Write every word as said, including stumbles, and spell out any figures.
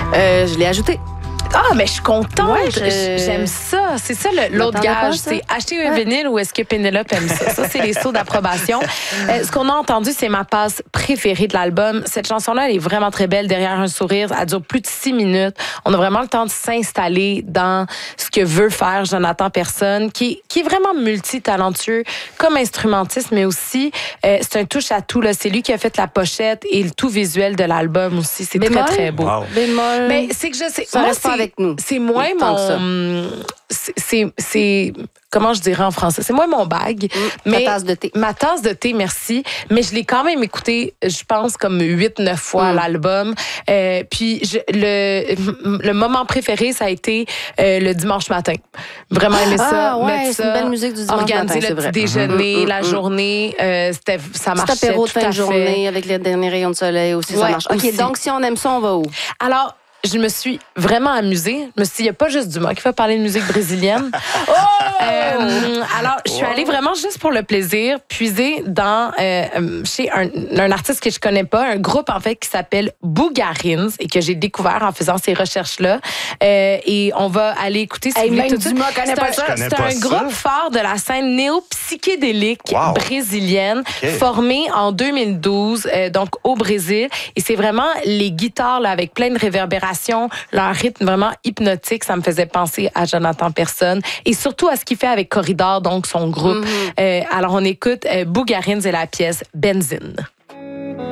Euh, je l'ai ajouté. Ah, mais je suis contente. Ouais, je- J'aime ça. C'est ça le- l'autre M'attendais pas à gage. ça. C'est acheter un vinyle ou est-ce que Pénélope aime ça? Ça, c'est les sauts d'approbation. Euh, ce qu'on a entendu, c'est ma passe préférée de l'album. Cette chanson-là, elle est vraiment très belle. Derrière un sourire, elle dure plus de six minutes. On a vraiment le temps de s'installer dans ce que veut faire Jonathan Personne, qui, qui est vraiment multitalentueux comme instrumentiste, mais aussi, euh, c'est un touche-à-tout, là. C'est lui qui a fait la pochette et le tout visuel de l'album aussi. C'est très, Bémol? très beau. Wow. Bémol. Mais c'est que je sais. Ça moi, reste pas c'est- avec nous. C'est moins Tant que ça. mon. c'est- C'est. c'est- Comment je dirais en français? C'est moins mon bag. mais ta tasse de thé. Ma tasse de thé, merci. Mais je l'ai quand même écouté, je pense, comme huit, neuf fois Mm. l'album. Euh, puis je- le, le moment préféré, ça a été euh, le dimanche matin. Vraiment aimé ça. Ah, ouais, mettre c'est ça, une belle musique du dimanche organiser matin, c'est le vrai. petit déjeuner, Mhm. la Mhm. journée. euh, c'était, ça marchait Petit apéro de tout fin à de fait. journée avec les derniers rayons de soleil aussi, ça Ouais, marche. OK, aussi. donc si on aime ça, on va où? Alors, je me suis vraiment amusée. Je me suis dit, il n'y a pas juste Dumas qui fait parler de musique brésilienne. Oh! Euh, alors, je suis allée vraiment juste pour le plaisir, puiser dans euh, chez un, un artiste que je connais pas, un groupe en fait qui s'appelle Bougarins et que j'ai découvert en faisant ces recherches-là. Euh, et on va aller écouter ce Hey, vous voulez même tout de suite. Dumas connaît C'est pas un- ça. Je connais C'est pas un ça. groupe phare de la scène néo-psychédélique Wow. brésilienne, OK. formé en deux mille douze, euh, donc au Brésil. Et c'est vraiment les guitares là, avec plein de réverbérations, leur rythme vraiment hypnotique, ça me faisait penser à Jonathan Personne et surtout à ce qu'il fait avec Corridor, donc son groupe. Euh, alors on écoute euh, Bougarins et la pièce Benzine.